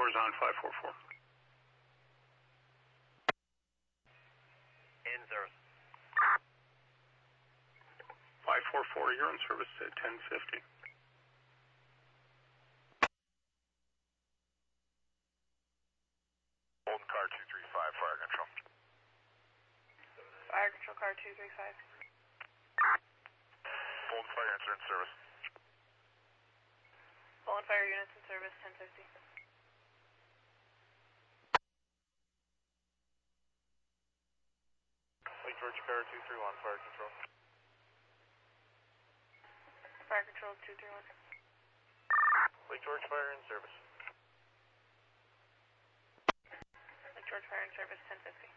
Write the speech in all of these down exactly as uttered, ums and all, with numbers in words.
four is on five four four. In service. five four four, you're on service at ten fifty. Holden car two three five, fire control. Fire control car two three five. Holden fire units are in service. Holden fire units in service, ten fifty. Lake George car two three one, fire control. Fire control two three one. Lake George fire in service. Lake George fire in service, ten fifty.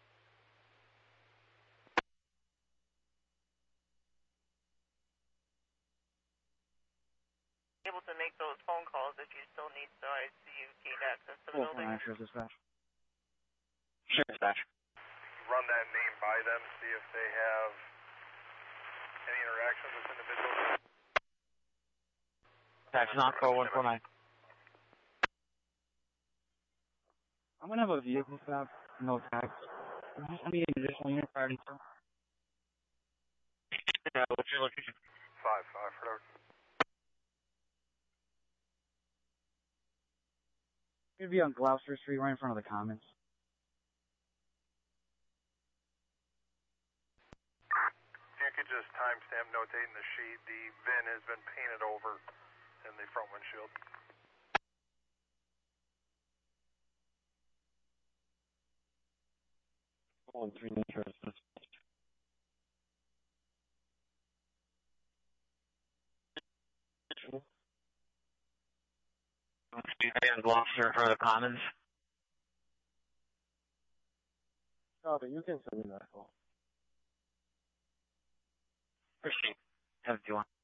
Able to make those phone calls if you still need the I C U gate access to the Full building. nine, sure, dispatch. Sure, dispatch. Run that name by them, see if they have any interaction with this individual. Dispatch, not call one four nine. I'm gonna have a vehicle stop, no tags. I'm just gonna be an additional unit prior to two. Yeah, what's your location? Five, five, for those. You'd be on Gloucester Street, right in front of the Commons. If you could just timestamp notating the sheet, the V I N has been painted over in the front windshield. One three nine. On Gloucester in front of the Commons. Copy, you can send me that call. Appreciate it. Have a good one.